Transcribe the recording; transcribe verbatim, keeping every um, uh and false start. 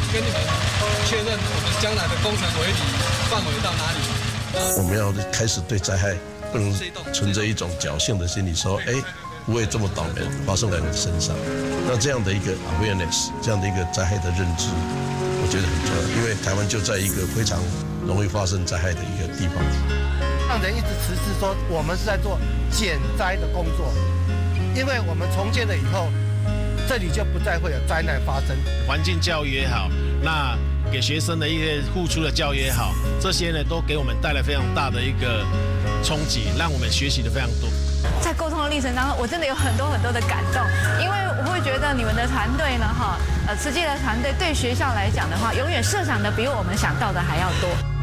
跟你们确认我们将来的工程围篱范围到哪里。 我们要开始对灾害不能存着一种侥幸的心理，说，哎，不会这么倒霉发生在我的身上。那这样的一个 awareness， 这样的一个灾害的认知，我觉得很重要，因为台湾就在一个非常容易发生灾害的一个地方。 让人一直持续说，我们是在做减灾的工作，因为我们重建了以后，这里就不再会有灾难发生。 环境教育也好，那给学生的一些付出的教育也好，这些呢都给我们带来非常大的一个冲击，让我们学习的非常多。 在沟通的历程当中，我真的有很多很多的感动，因为我会觉得你们的团队呢，哈，呃，慈济的团队对学校来讲的话，永远设想的比我们想到的还要多。